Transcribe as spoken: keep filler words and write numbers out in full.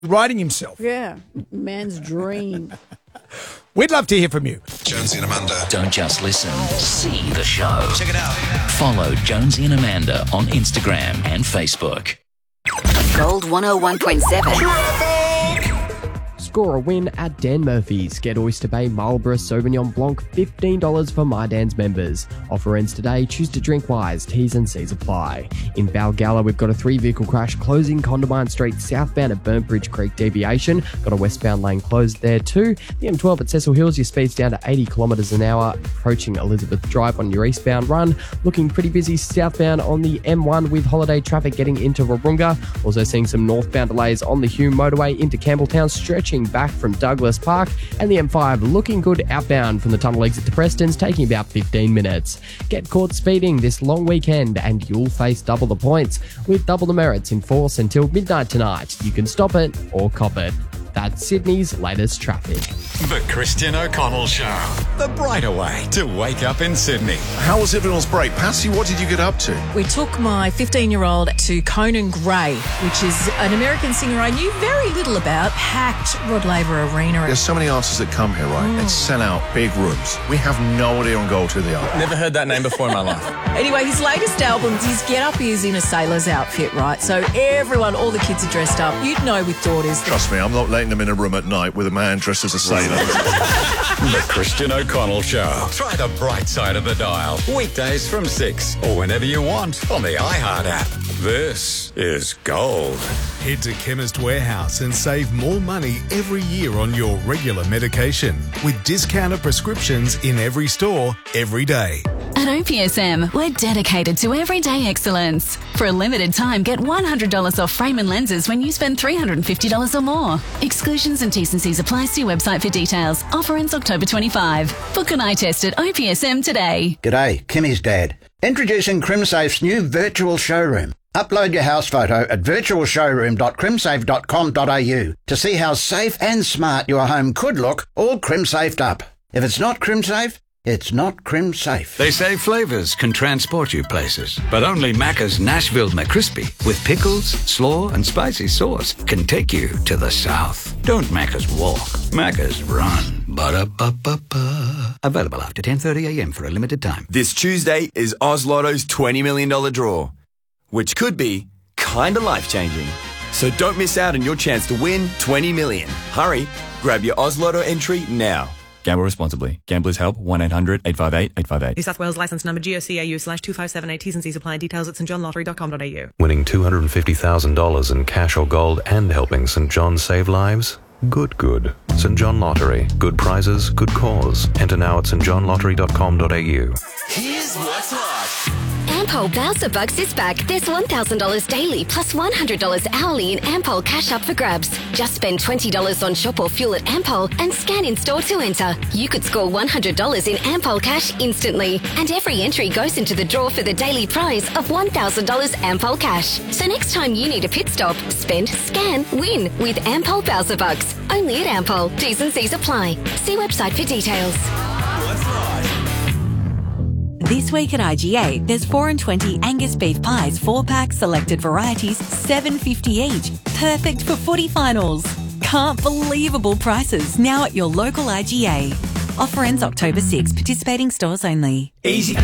Writing himself. Yeah, man's dream. We'd love to hear from you. Jonesy and Amanda. Don't just listen, see the show. Check it out. Follow Jonesy and Amanda on Instagram and Facebook. Gold one oh one point seven. Score a win at Dan Murphy's. Get Oyster Bay Marlborough Sauvignon Blanc, fifteen dollars for My Dan's members. Offer ends today. Choose to drink wise. T's and C's apply. In Balgala, we've got a three-vehicle crash closing Condamine Street southbound at Burnbridge Creek deviation. Got a westbound lane closed there too. The M twelve at Cecil Hills, your speed's down to eighty kilometres an hour. Approaching Elizabeth Drive on your eastbound run. Looking pretty busy southbound on the M one with holiday traffic getting into Wahroonga. Also seeing some northbound delays on the Hume motorway into Campbelltown, stretching back from Douglas Park, and the M five looking good outbound from the tunnel exit to Preston's, taking about fifteen minutes. Get caught speeding this long weekend and you'll face double the points with double the merits in force until midnight tonight. You can stop it or cop it. That's Sydney's latest traffic. The Christian O'Connell Show. The brighter way to wake up in Sydney. How was everyone's break? Patsy, what did you get up to? We took my fifteen-year-old to Conan Gray, which is an American singer I knew very little about. Packed Rod Laver Arena. There's so many artists that come here, right, and sell out big rooms. We have no idea on Gold who they are. Never heard that name before in my life. Anyway, his latest album, his get-up is in a sailor's outfit, right? So everyone, all the kids are dressed up. You'd know with daughters. Trust me, I'm not letting them in a room at night with a man dressed as a sailor. The Christian O'Connell Show. Try the bright side of the dial. Weekdays from six or whenever you want on the iHeart app. This is Gold. Head to Chemist Warehouse and save more money every year on your regular medication with discounted prescriptions in every store, every day. At O P S M, we're dedicated to everyday excellence. For a limited time, get one hundred dollars off frame and lenses when you spend three hundred fifty dollars or more. Exclusions and T's and C's apply. See website for details. Offer ends October twenty-fifth. Book an eye test at O P S M today. G'day, Kimmy's dad. Introducing CrimSafe's new virtual showroom. Upload your house photo at virtual showroom dot crimsafe dot com dot a u to see how safe and smart your home could look, all CrimSafed up. If it's not CrimSafe, it's not CrimSafe. They say flavours can transport you places, but only Macca's Nashville McCrispy with pickles, slaw and spicy sauce can take you to the south. Don't Macca's walk, Macca's run. Ba-da-ba-ba-ba. Available after ten thirty a m for a limited time. This Tuesday is Oz Lotto's twenty million dollars draw, which could be kinda life-changing. So don't miss out on your chance to win twenty million dollars. Hurry, grab your Oz Lotto entry now. Gamble responsibly. Gamblers Help, one eight hundred eight five eight eight five eight. New South Wales licence number G O C A U slash two five seven eight. T's and C's apply. Details at st john lottery dot com dot a u. Winning two hundred fifty thousand dollars in cash or gold and helping St John save lives? Good, good. St John Lottery. Good prizes, good cause. Enter now at st john lottery dot com dot a u. Here's what's hot. Ampol Bowser Bucks is back. There's one thousand dollars daily plus one hundred dollars hourly in Ampol cash up for grabs. Just spend twenty dollars on shop or fuel at Ampol and scan in store to enter. You could score one hundred dollars in Ampol cash instantly. And every entry goes into the draw for the daily prize of one thousand dollars Ampol cash. So next time you need a pit stop, spend, scan, win with Ampol Bowser Bucks. Only at Ampol. T's and C's apply. See website for details. This week at I G A, there's four and twenty Angus beef pies, four pack, selected varieties, seven fifty each. Perfect for footy finals. Can't believable prices now at your local I G A. Offer ends October sixth. Participating stores only. Easy.